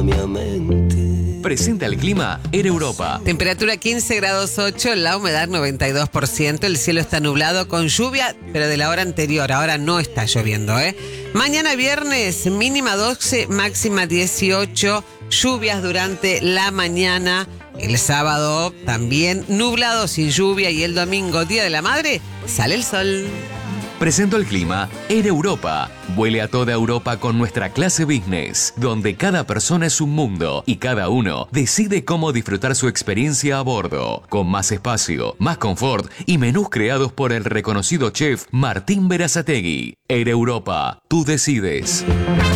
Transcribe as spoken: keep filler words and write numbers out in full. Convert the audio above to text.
mi mente. Presenta el clima Air Europa. Temperatura quince grados ocho, la humedad noventa y dos por ciento, el cielo está nublado con lluvia, pero de la hora anterior, ahora no está lloviendo, ¿eh? Mañana viernes, mínima doce, máxima dieciocho, lluvias durante la mañana. El sábado también nublado sin lluvia y el domingo, Día de la Madre, sale el sol. Presento el clima Air Europa. Vuele a toda Europa con nuestra clase business, donde cada persona es un mundo y cada uno decide cómo disfrutar su experiencia a bordo, con más espacio, más confort y menús creados por el reconocido chef Martín Berazategui. Air Europa, tú decides.